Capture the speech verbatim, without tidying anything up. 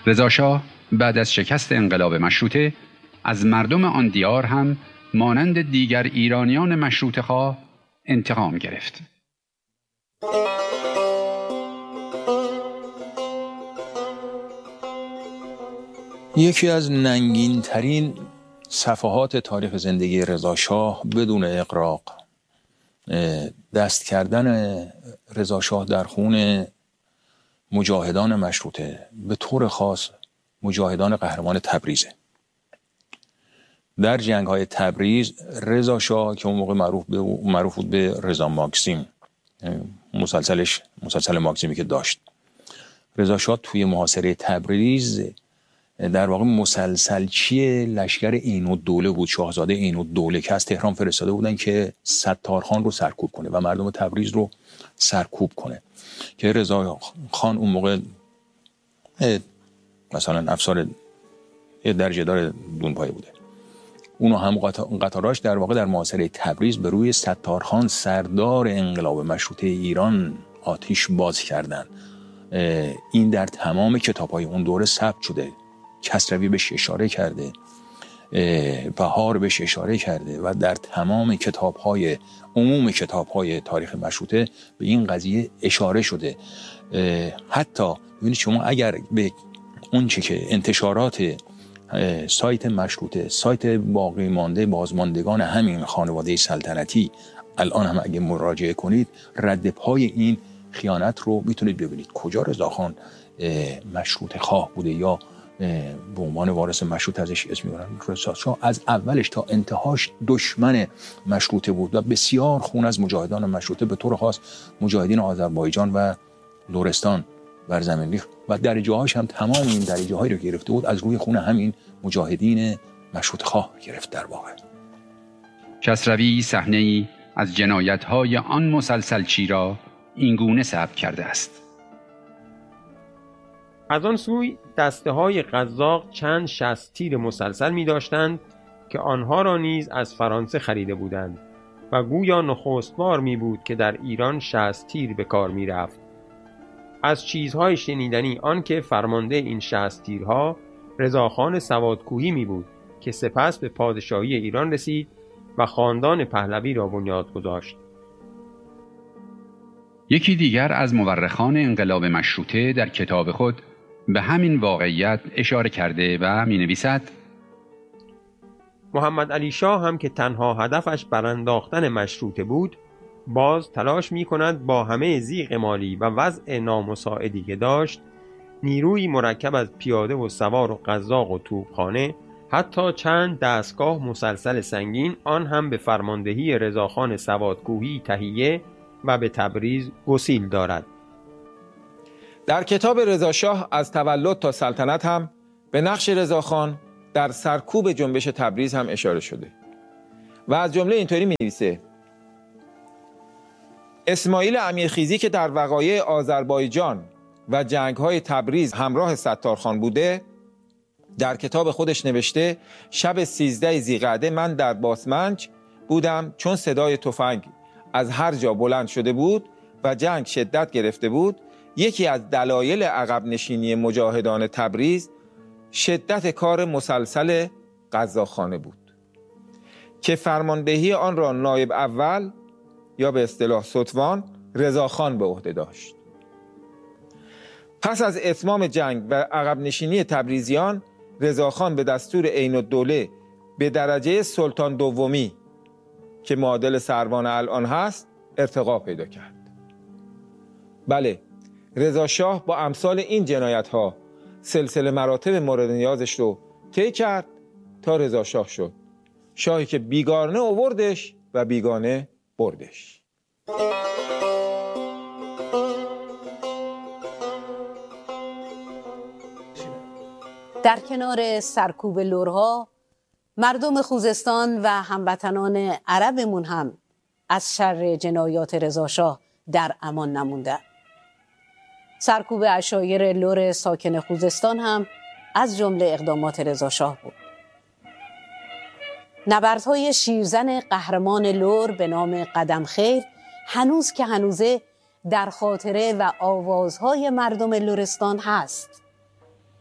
رضا شاه بعد از شکست انقلاب مشروطه از مردم آن دیار هم مانند دیگر ایرانیان مشروطه خواه انتقام گرفت. یکی از ننگین ترین صفحات تاریخ زندگی رضا شاه بدون اغراق دست کردن رضا شاه در خون مجاهدان مشروطه، به طور خاص مجاهدان قهرمان تبریزه. در جنگ های تبریز رضا شاه که اون موقع معروف به معروف بود به رضا ماکسیم، مسلسلش مسلسل ماکسیمی که داشت، رضا شاه توی محاصره تبریز در واقع مسلسلچی لشکر عین‌الدوله بود، شاهزاده عین‌الدوله که از تهران فرستاده بودن که ستارخان رو سرکوب کنه و مردم تبریز رو سرکوب کنه، که رضا خان اون موقع مثلا افسر درجه دار دونپایه بوده. اونو هم قطاراش در واقع در محاصره تبریز به روی ستارخان سردار انقلاب مشروطه ایران آتش باز کردن. این در تمام کتاب‌های اون دوره ثبت شده. کسروی بهش اشاره کرده، بهار بهش اشاره کرده و در تمام کتاب‌های عموم کتاب‌های تاریخ مشروطه به این قضیه اشاره شده. حتی ببینید شما اگر به اون چه که انتشارات سایت مشروطه، سایت باقی مانده بازماندگان همین خانواده سلطنتی الان هم اگه مراجعه کنید، رد پای این خیانت رو میتونید ببینید. کجا رضاخان مشروطه خواه بوده یا به عنوان وارث مشروط ازش اسم میبرن؟ رضا شاه از اولش تا انتهاش دشمن مشروطه بود و بسیار خون از مجاهدان مشروطه، به طور خاص مجاهدین آذربایجان و لرستان بر زمین ریخت و درجه هاش هم تمام این درجه هایی رو گرفته بود از روی خون همین مجاهدین مشروطه خواه گرفت. در واقع کسروی صحنه‌ای از جنایت‌های آن مسلسلچی را اینگونه ثبت کرده است: از آن سوی دسته های قزاق چند شصت تیر مسلسل می داشتند که آنها را نیز از فرانسه خریده بودند و گویا نخست بار می بود که در ایران شصت تیر به کار می رفت. از چیزهای شنیدنی آن که فرمانده این شصت تیرها رضاخان سوادکوهی می بود که سپس به پادشاهی ایران رسید و خاندان پهلوی را بنیاد گذاشت. یکی دیگر از مورخان انقلاب مشروطه در کتاب خود به همین واقعیت اشاره کرده و می نویسد: محمد علی شاه هم که تنها هدفش برانداختن مشروطه بود، باز تلاش می کند با همه ضیق مالی و وضع نامساعدی که داشت، نیروی مرکب از پیاده و سوار و قزاق و توپخانه، حتی چند دستگاه مسلسل سنگین، آن هم به فرماندهی رضاخان سوادکوهی تهیه و به تبریز گسیل دارد. در کتاب رضا شاه از تولد تا سلطنت هم به نقش رضاخان در سرکوب جنبش تبریز هم اشاره شده و از جمله اینطوری می نویسه: اسماعیل امیرخیزی که در وقایع آذربایجان و جنگ‌های تبریز همراه ستارخان بوده، در کتاب خودش نوشته شب سیزده ذی‌قعده من در باسمنج بودم، چون صدای تفنگ از هر جا بلند شده بود و جنگ شدت گرفته بود. یکی از دلایل عقب نشینی مجاهدان تبریز شدت کار مسلسل قزاقخانه بود که فرماندهی آن را نایب اول یا به اصطلاح ستوان رضاخان به عهده داشت. پس از اتمام جنگ و عقب نشینی تبریزیان، رضاخان به دستور عین‌الدوله به درجه سلطان دومی که معادل سروان الان هست ارتقا پیدا کرد. بله، رضا شاه با امثال این جنایت ها سلسله مراتب مورد نیازش رو طی کرد تا رضا شاه شد، شاهی که بیگانه آوردش و بیگانه بردش. در کنار سرکوب لرها، مردم خوزستان و هموطنان عربمون هم از شر جنایات رضا شاه در امان نمونده. سرکوب عشایر لر ساکن خوزستان هم از جمله اقدامات رضا شاه بود. نبردهای شیرزن قهرمان لر به نام قدم خیر هنوز که هنوزه در خاطره و آوازهای مردم لرستان هست.